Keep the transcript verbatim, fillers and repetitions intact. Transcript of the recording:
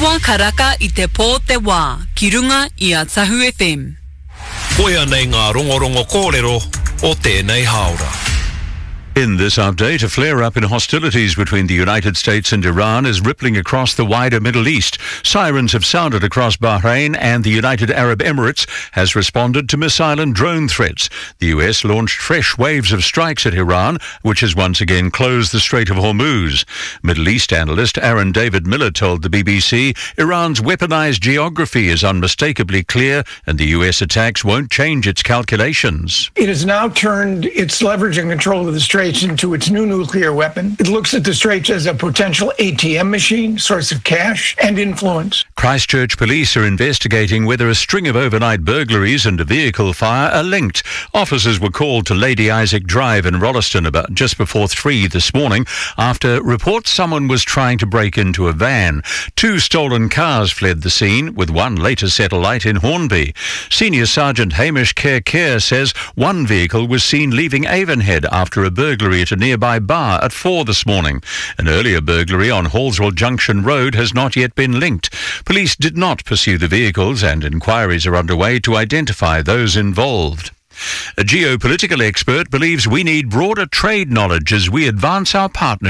Mua karaka I te pō te wā, ki runga I a Tahu F M. Koia nei ngā rongorongo kōrero o tēnei haora. In this update, a flare-up in hostilities between the United States and Iran is rippling across the wider Middle East. Sirens have sounded across Bahrain, and the United Arab Emirates has responded to missile and drone threats. The U S launched fresh waves of strikes at Iran, which has once again closed the Strait of Hormuz. Middle East analyst Aaron David Miller told the B B C Iran's weaponized geography is unmistakably clear, and the U S attacks won't change its calculations. It has now turned its leverage and control of the Straits into its new nuclear weapon. It looks at the Straits as a potential A T M machine, source of cash and influence. Christchurch police are investigating whether a string of overnight burglaries and a vehicle fire are linked. Officers were called to Lady Isaac Drive in Rolleston about just before three this morning after reports someone was trying to break into a van. Two stolen cars fled the scene, with one later set alight in Hornby. Senior Sergeant Hamish Kerr Kerr says one vehicle was seen leaving Avonhead after a burglary at a nearby bar at four this morning. An earlier burglary on Hallswell Junction Road has not yet been linked. Police did not pursue the vehicles, and inquiries are underway to identify those involved. A geopolitical expert believes we need broader trade knowledge as we advance our partnership